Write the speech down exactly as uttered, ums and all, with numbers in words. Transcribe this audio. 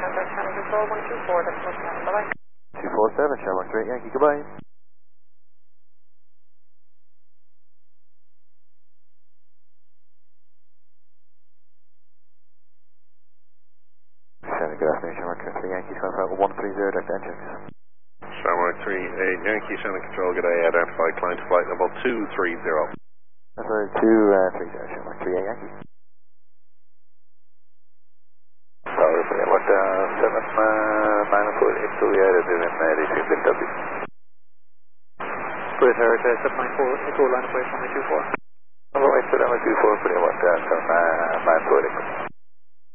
Contact Channel Control one two four, that's what's happening. Bye-bye. two four seven, Shamrock three Yankee, goodbye. Seven, good afternoon, Shamrock three Yankee, Skyflight one three zero, direct engines. Shamrock three eight Yankee, Channel Control, good day, identify climb to flight level two three zero. Number two three zero, Shamrock three eight Yankee. Sorry for that, what, uh, seven, uh, nine four eight two, yeah, this is in, uh, receive lift up. Great, Eric, uh, seven nine four eight two, line away from the two four. Number eight two, number two four, for what, uh, seven, uh, nine four eight.